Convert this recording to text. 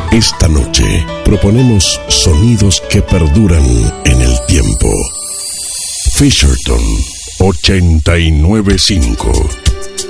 Esta noche proponemos sonidos que perduran en el tiempo. Fisherton 895